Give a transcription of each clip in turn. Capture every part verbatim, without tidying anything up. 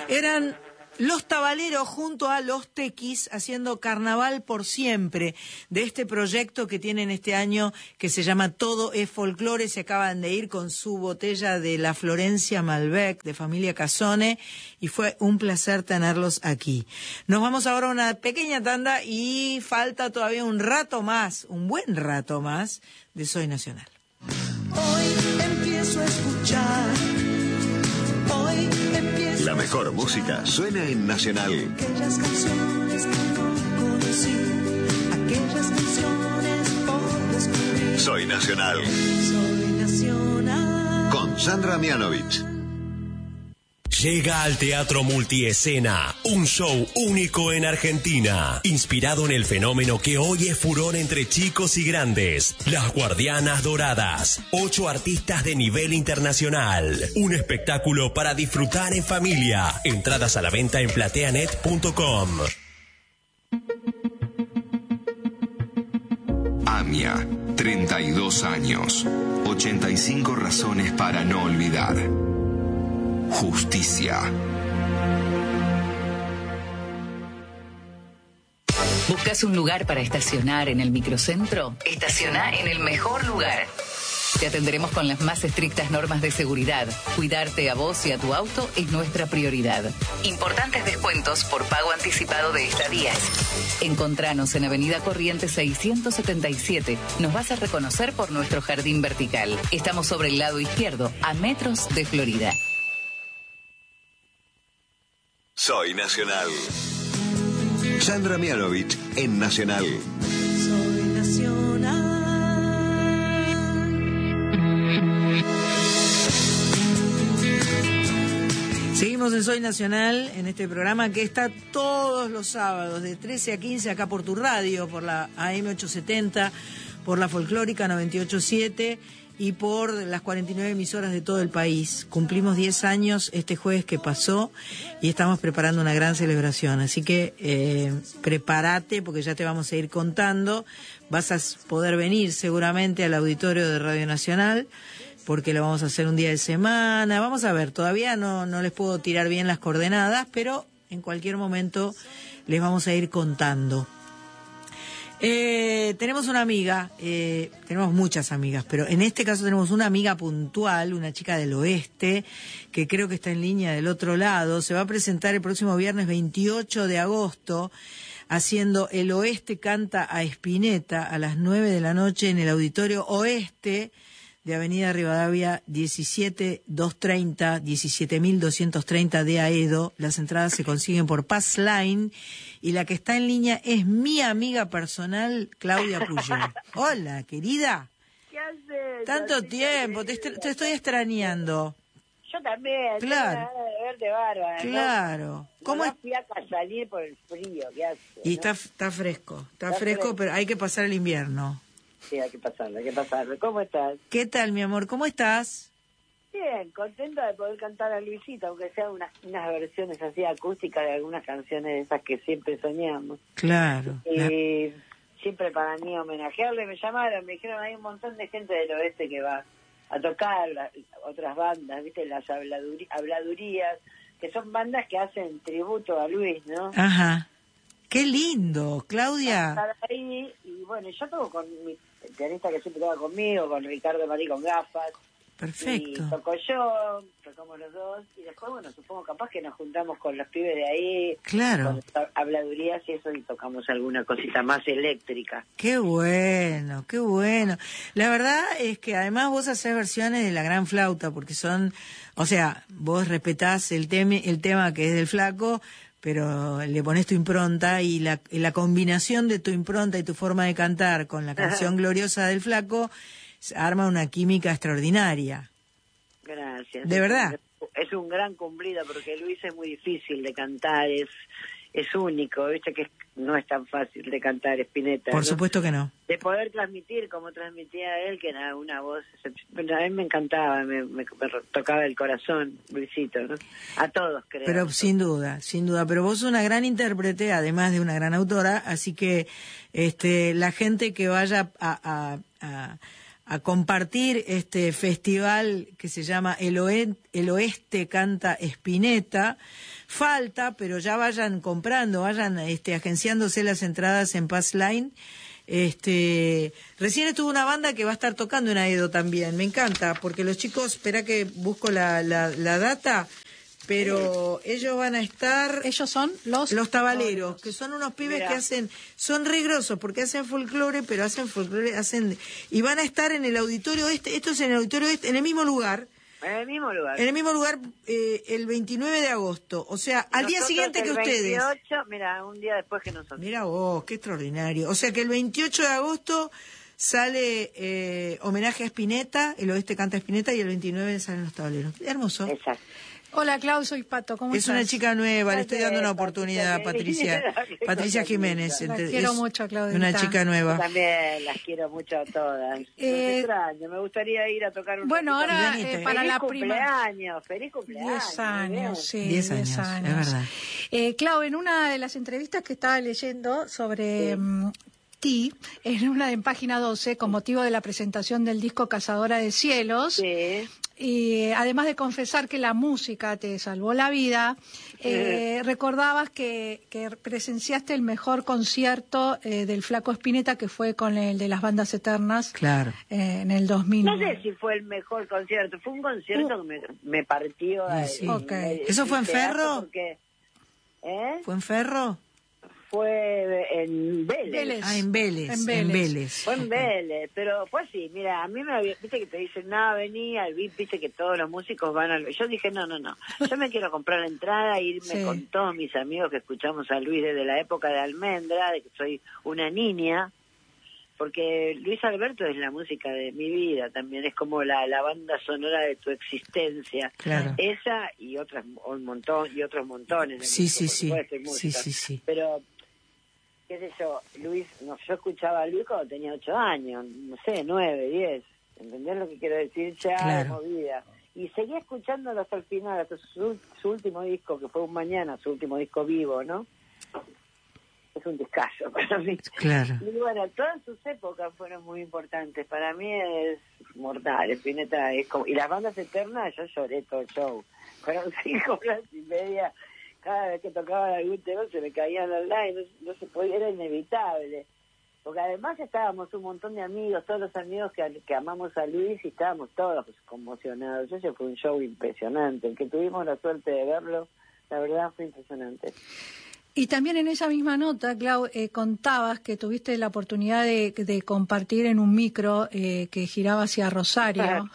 Eran Los Tabaleros junto a Los Tequis haciendo Carnaval por Siempre, de este proyecto que tienen este año que se llama Todo es Folclore. Se acaban de ir con su botella de la Florencia Malbec de familia Casone y fue un placer tenerlos aquí. Nos vamos ahora a una pequeña tanda y falta todavía un rato más, un buen rato más de Soy Nacional. Hoy empiezo a escuchar. Hoy empiezo. La mejor música suena en Nacional. Aquellas canciones que no conocí, aquellas canciones por descubrir. Soy Nacional. Soy Nacional. Con Sandra Mianovich. Llega al Teatro Multiescena, un show único en Argentina, inspirado en el fenómeno que hoy es furor entre chicos y grandes, Las Guardianas Doradas, ocho artistas de nivel internacional, un espectáculo para disfrutar en familia, entradas a la venta en plateanet punto com. AMIA, treinta y dos años, ochenta y cinco razones para no olvidar. Justicia. ¿Buscas un lugar para estacionar en el microcentro? Estaciona en el mejor lugar. Te atenderemos con las más estrictas normas de seguridad. Cuidarte a vos y a tu auto es nuestra prioridad. Importantes descuentos por pago anticipado de estadías. Encontranos en Avenida Corrientes seiscientos setenta y siete. Nos vas a reconocer por nuestro jardín vertical. Estamos sobre el lado izquierdo, a metros de Florida. Soy Nacional. Sandra Mianovich en Nacional. Soy Nacional. Seguimos en Soy Nacional, en este programa que está todos los sábados de trece a quince acá por tu radio, por la A M ochocientos setenta, por la Folclórica noventa y ocho punto siete y por las cuarenta y nueve emisoras de todo el país. Cumplimos diez años este jueves que pasó y estamos preparando una gran celebración. Así que eh, prepárate porque ya te vamos a ir contando. Vas a poder venir seguramente al auditorio de Radio Nacional porque lo vamos a hacer un día de semana. Vamos a ver, todavía no, no les puedo tirar bien las coordenadas, pero en cualquier momento les vamos a ir contando. Eh, tenemos una amiga, eh, tenemos muchas amigas, pero en este caso tenemos una amiga puntual, una chica del oeste, que creo que está en línea del otro lado. Se va a presentar el próximo viernes veintiocho de agosto, haciendo El Oeste Canta a Spinetta a las nueve de la noche en el Auditorio Oeste de Avenida Rivadavia diecisiete mil doscientos treinta, diecisiete mil doscientos treinta de Aedo. Las entradas se consiguen por Passline y la que está en línea es mi amiga personal, Claudia Puyol. Hola, querida. ¿Qué haces? Tanto tiempo, te, est- te estoy extrañando. Yo también. Claro. Tengo ganas de verte bárbara. Claro. ¿No? ¿Cómo no es? fui a salir por el frío, ¿qué hace? Y ¿no? está, está fresco, está, Está fresco, fresco. pero hay que pasar el invierno. Sí, hay que pasarlo, hay que pasarlo. ¿Cómo estás? ¿Qué tal, mi amor? ¿Cómo estás? Bien, contenta de poder cantar a Luisito, aunque sea unas, unas versiones así acústicas de algunas canciones de esas que siempre soñamos. Claro. la- Y siempre para mí homenajearle, me llamaron, me dijeron, hay un montón de gente del oeste que va a tocar, la- otras bandas, viste, las habladuri- habladurías, que son bandas que hacen tributo a Luis, ¿no? Ajá. Qué lindo, Claudia. Estar ahí, y bueno, yo toco con mi pianista que siempre toca conmigo, con Ricardo Marí con gafas. Perfecto. Y toco yo, tocamos los dos, y después, bueno, supongo capaz que nos juntamos con los pibes de ahí, Claro. con las habladurías y eso, y tocamos alguna cosita más eléctrica. Qué bueno, qué bueno. La verdad es que además vos hacés versiones de La Gran Flauta, porque son, o sea, vos respetás el, teme, el tema que es del Flaco, pero le pones tu impronta y la, y la combinación de tu impronta y tu forma de cantar con la canción gloriosa del Flaco arma una química extraordinaria. Gracias. ¿De verdad? Es un gran cumplido porque Luis es muy difícil de cantar, es es único, viste que es- no es tan fácil de cantar Spinetta. Por ¿no? supuesto que no. De poder transmitir como transmitía él, que era una voz, excep- a mí me encantaba, me, me- me tocaba el corazón, Luisito, ¿no? A todos, creo. Pero sin duda, sin duda. Pero vos sos una gran intérprete, además de una gran autora, así que este la gente que vaya a, a, a, a compartir este festival que se llama El, Oe- El Oeste Canta Spinetta. Falta, pero ya vayan comprando, vayan este, agenciándose las entradas en Pass Line. Este, recién estuvo una banda que va a estar tocando en Aedo también, me encanta, porque los chicos, espera que busco la, la, la data, pero ellos van a estar... Ellos son los... Los tabaleros, que son unos pibes Mirá. que hacen, son re grosos, porque hacen folclore, pero hacen folclore, hacen... Y van a estar en el auditorio este, esto es en el auditorio este, en el mismo lugar, En el mismo lugar. en el mismo lugar eh, el veintinueve de agosto, o sea, al día Nosotros siguiente que el ustedes... veintiocho, mira, un día después que nosotros. Mira vos, qué extraordinario. O sea que el veintiocho de agosto sale eh, homenaje a Spinetta, el Oeste Canta Spinetta, y el veintinueve salen los tableros. Hermoso. Exacto. Hola, Clau, soy Pato, ¿cómo Es estás? una chica nueva, le estoy dando una Patricia oportunidad a Patricia, Qué Patricia cosa Jiménez. linda. La ente- quiero es mucho, Claudita. Una chica Yo nueva. también las quiero mucho a todas. Eh, Los extraño, me gustaría ir a tocar un Bueno, ratito. ahora Venite. eh, para feliz la prima... cumpleaños, feliz cumpleaños. Diez años, sí, Diez diez años, años. es verdad. Eh, Clau, en una de las entrevistas que estaba leyendo sobre mm, ti, en una en página doce, con motivo de la presentación del disco Cazadora de Cielos, Sí. y eh, además de confesar que la música te salvó la vida, eh, recordabas que, que presenciaste el mejor concierto eh, del Flaco Spinetta, que fue con el de las Bandas Eternas, Claro. eh, en el dos mil. No sé si fue el mejor concierto, fue un concierto que me, me partió. Sí, el- sí. Ok. el- ¿Eso fue en el pedazo Ferro? Porque, ¿eh? ¿Fue en Ferro? Fue en Vélez. Vélez. Ah, en Vélez. En En Vélez. Vélez. Fue en Ok. Vélez, pero fue así, mira, a mí me había, viste que te dicen, nada, vení al V I P, viste que todos los músicos van al... Yo dije, no, no, no, yo me quiero comprar la entrada e irme Sí. con todos mis amigos que escuchamos a Luis desde la época de Almendra, de que soy una niña, porque Luis Alberto es la música de mi vida, también es como la, la banda sonora de tu existencia. Claro. Esa y otras, un montón, y otros montones. de Sí, músicos, sí, por sí. supuesto, y Sí, música. sí, sí. Pero qué sé yo, Luis, no, yo escuchaba a Luis cuando tenía ocho años, no sé, nueve, diez, ¿entendés lo que quiero decir? Ya Claro. de movida. Y seguía escuchándolo hasta el final, hasta su, su último disco, que fue Un Mañana, su último disco vivo, ¿no? Es un discazo para mí. Claro. Y bueno, todas sus épocas fueron muy importantes. Para mí es mortal, Spinetta es como... Y las Bandas Eternas, yo lloré todo el show. Fueron cinco horas y media. Cada vez que tocaba algún tema se me caían al lado, no, no se podía, era inevitable. Porque además estábamos un montón de amigos, todos los amigos que, que amamos a Luis, y estábamos todos conmocionados. Ese fue un show impresionante. El que tuvimos la suerte de verlo, la verdad fue impresionante. Y también en esa misma nota, Clau, eh, contabas que tuviste la oportunidad de, de compartir en un micro eh, que giraba hacia Rosario,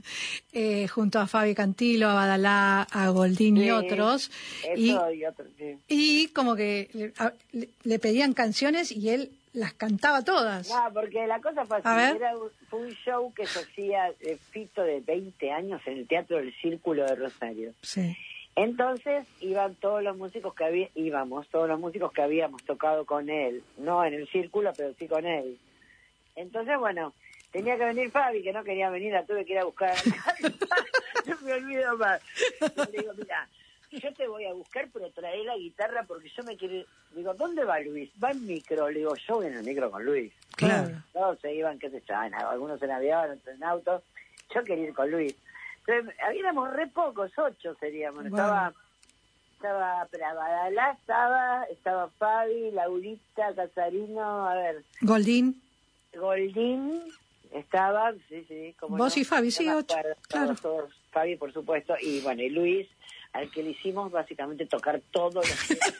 eh, junto a Fabi Cantilo, a Badalá, a Goldín y Sí, otros. Y, Eso y, otros, sí. y como que le, a- le- le pedían canciones y él las cantaba todas. No, porque la cosa fue A así, ver. era un, fue un show que se hacía eh, Fito de veinte años en el Teatro del Círculo de Rosario. Sí. Entonces iban todos los músicos que había, íbamos, todos los músicos que habíamos tocado con él, no en el círculo, pero sí con él. Entonces, bueno, tenía que venir Fabi, que no quería venir, la tuve que ir a buscar. No me olvido más. Yo le digo, mira, yo te voy a buscar, pero trae la guitarra porque yo me quiero ir. Digo, ¿dónde va Luis? Va en micro. Le digo, yo voy en el micro con Luis. Claro. Todos se iban, qué sé yo, en- algunos en avión, otros en auto. Yo quería ir con Luis. Entonces, habíamos re pocos, ocho seríamos. Wow. Estaba, estaba Badalá, estaba, estaba Fabi, Laurita, Casarino, a ver, Goldín. Goldín, estaba, sí, sí, como Vos y Fabi, sí, me ocho, acuerdo, claro. estábamos todos, Fabi, por supuesto, y bueno, y Luis, al que le hicimos básicamente tocar todos los temas.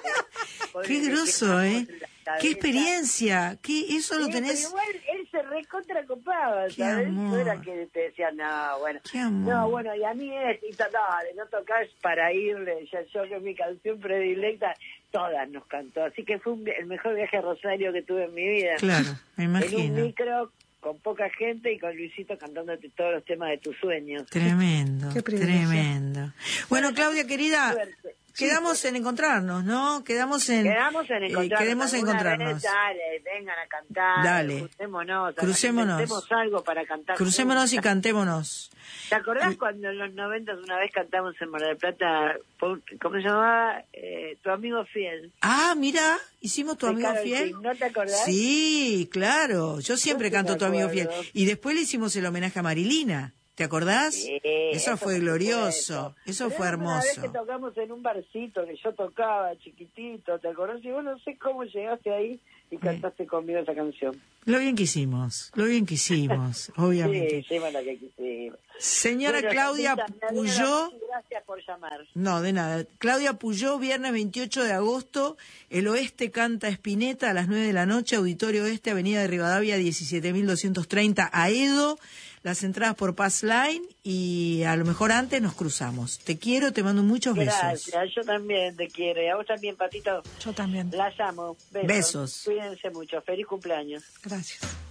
Qué groso, ¿eh? Qué experiencia. ¿Qué, eso lo Sí, tenés? pero igual él se recontra copaba, Qué ¿sabes? amor. No era que te decía, no, bueno. Qué amor. No, bueno, y a mí es, y ta- dale, no tocás para irle, ya yo que es mi canción predilecta, todas nos cantó. Así que fue un vi- el mejor viaje a Rosario que tuve en mi vida. Claro, me En un imagino. micro, con poca gente y con Luisito cantándote todos los temas de tus sueños. Tremendo, Qué privilegio. tremendo. Bueno, Claudia querida, Suerte. quedamos en encontrarnos, ¿no? Quedamos en... Quedamos en eh, encontrarnos. queremos Alguna encontrarnos. vez, dale, vengan a cantar. Dale. Crucémonos. Crucémonos. Inventemos algo para cantar. Crucémonos y juntas. cantémonos. ¿Te acordás cuando en los noventas una vez cantamos en Mar del Plata, por- ¿cómo se llamaba? Eh, Tu amigo fiel. Ah, mira, hicimos Tu De amigo Karol fiel. King, ¿no te acordás? Sí, claro. Yo siempre Yo sí canto me Tu amigo fiel. acuerdo. Y después le hicimos el homenaje a Marilina. ¿Te acordás? Sí, eso fue por glorioso. supuesto. Eso Pero fue Una vez que hermoso. tocamos en un barcito que yo tocaba chiquitito, ¿te acordás? Y vos no sé cómo llegaste ahí y cantaste conmigo esa canción. Lo bien que hicimos, lo bien que hicimos, obviamente. Sí, lleva la que quisimos. Señora Bueno, Claudia Sandrita, me alegra Puyó, mucho y gracias por llamar. no, de nada. Claudia Puyó, viernes veintiocho de agosto, El Oeste canta Spinetta a las nueve de la noche, Auditorio Oeste, Avenida de Rivadavia, diecisiete mil doscientos treinta, Aedo. Las entradas por Pass Line y a lo mejor antes nos cruzamos. Te quiero, te mando muchos besos. Gracias, yo también te quiero. Y a vos también, Patito. Yo también. Las amo. Besos. Besos. Cuídense mucho. Feliz cumpleaños. Gracias.